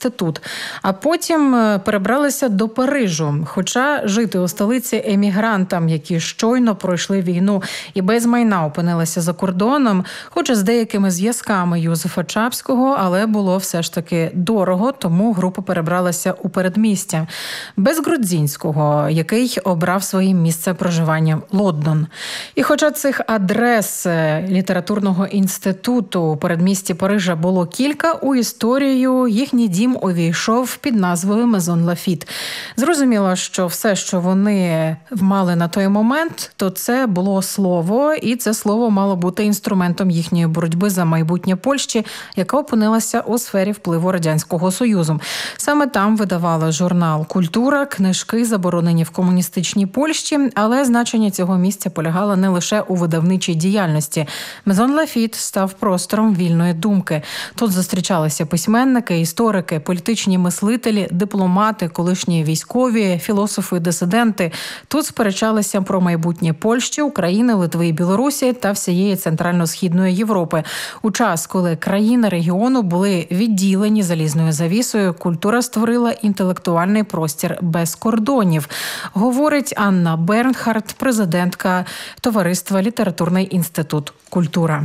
інститут, а потім перебралися до Парижу. Хоча жити у столиці емігрантам, які щойно пройшли війну і без майна опинилися за кордоном, хоч і з деякими зв'язками Юзефа Чапського, але було все ж таки дорого, тому група перебралася у передмістя. Без Грудзінського, який обрав своїм місце проживання Лондон. І хоча цих адрес літературного інституту у передмісті Парижа було кілька, у історію їхній дім увійшов під назвою Мезон Лафіт. Зрозуміло, що все, що вони мали на той момент, то це було слово, і це слово мало бути інструментом їхньої боротьби за майбутнє Польщі, яка опинилася у сфері впливу Радянського Союзу. Саме там видавали журнал «Культура», книжки, заборонені в комуністичній Польщі, але значення цього місця полягало не лише у видавничій діяльності. Мезон Лафіт став простором вільної думки. Тут зустрічалися письменники, історики, політичні мислителі, дипломати, колишні військові, філософи, дисиденти. Тут сперечалися про майбутнє Польщі, України, Литви і Білорусі та всієї Центрально-Східної Європи. У час, коли країни регіону були відділені залізною завісою, культура створила інтелектуальний простір без кордонів, говорить Анна Бернхард, президентка товариства «Літературний інститут «Культура».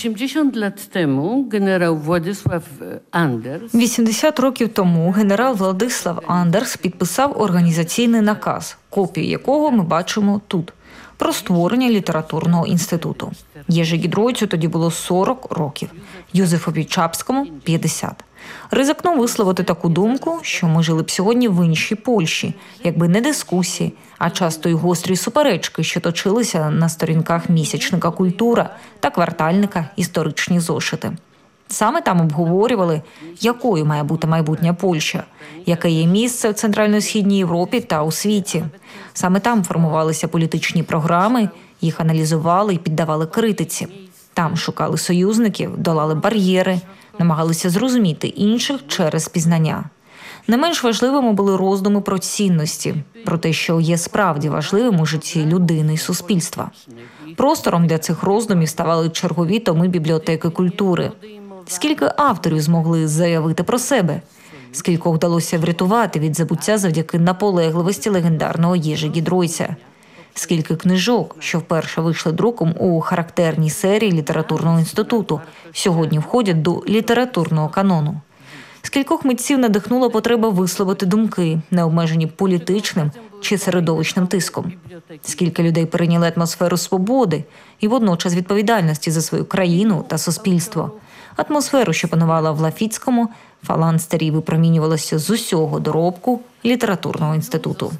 80 lat temu generał Władysław Anders 80 років тому генерал Владислав Андерс підписав організаційний наказ, копію якого ми бачимо тут, про створення літературного інституту. Єжи Гідройцю тоді було 40 років, Юзефові Чапському – 50. Ризикнув висловити таку думку, що ми жили б сьогодні в іншій Польщі, якби не дискусії, а часто й гострі суперечки, що точилися на сторінках місячника «Культура» та квартальника «Історичні зошити». Саме там обговорювали, якою має бути майбутня Польща, яке є місце в Центрально-Східній Європі та у світі. Саме там формувалися політичні програми, їх аналізували і піддавали критиці. Там шукали союзників, долали бар'єри, намагалися зрозуміти інших через пізнання. Не менш важливими були роздуми про цінності, про те, що є справді важливим у житті людини і суспільства. Простором для цих роздумів ставали чергові томи бібліотеки культури. Скільки авторів змогли заявити про себе? Скількох вдалося врятувати від забуття завдяки наполегливості легендарного Єжи Гідройця? Скільки книжок, що вперше вийшли друком у характерній серії літературного інституту, сьогодні входять до літературного канону? Скількох митців надихнула потреба висловити думки, не обмежені політичним чи середовищним тиском? Скільки людей перейняли атмосферу свободи і водночас відповідальності за свою країну та суспільство? Атмосферу, що панувала в Лафітському, фаланстерії випромінювалася з усього доробку літературного інституту.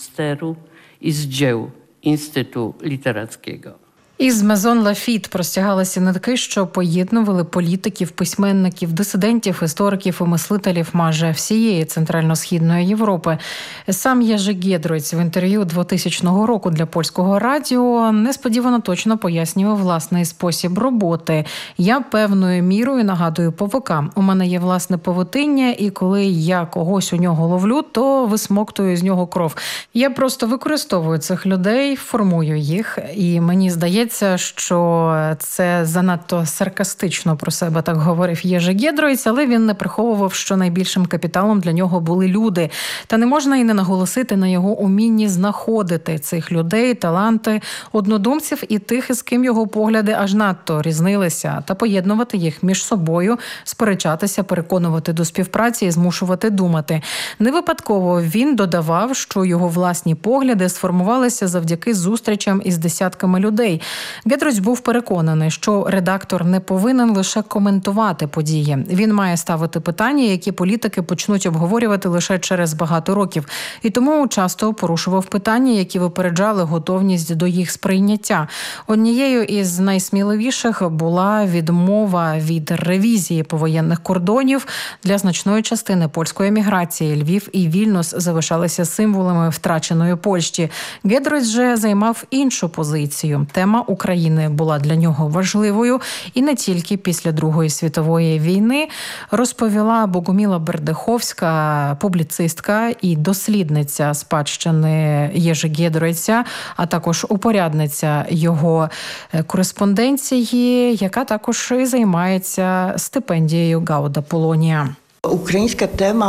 i z dzieł Instytutu Literackiego. Із Мезон Лафіт простягалися нитки, що поєднували політиків, письменників, дисидентів, істориків і мислителів майже всієї Центрально-Східної Європи. Сам Єжи Гідройць в інтерв'ю 2000 року для Польського радіо несподівано точно пояснював власний спосіб роботи. Я певною мірою нагадую павука. У мене є власне павутиння, і коли я когось у нього ловлю, то висмоктую з нього кров. Я просто використовую цих людей, формую їх, і мені здається, що це занадто саркастично про себе так говорив Єжи Гідройць, але він не приховував, що найбільшим капіталом для нього були люди. Та не можна і не наголосити на його умінні знаходити цих людей, таланти, однодумців і тих, із ким його погляди аж надто різнилися, та поєднувати їх між собою, сперечатися, переконувати до співпраці і змушувати думати. Не випадково він додавав, що його власні погляди сформувалися завдяки зустрічам із десятками людей. Гідройць був переконаний, що редактор не повинен лише коментувати події. Він має ставити питання, які політики почнуть обговорювати лише через багато років. І тому часто порушував питання, які випереджали готовність до їх сприйняття. Однією із найсміливіших була відмова від ревізії повоєнних кордонів. Для значної частини польської еміграції Львів і Вільнюс залишалися символами втраченої Польщі. Гідройць же займав іншу позицію. Тема України була для нього важливою і не тільки після Другої світової війни, розповіла Богоміла Бердиховська, публіцистка і дослідниця спадщини Єжи Гідройця, а також упорядниця його кореспонденції, яка також і займається стипендією Гауда Полонія. Українська тема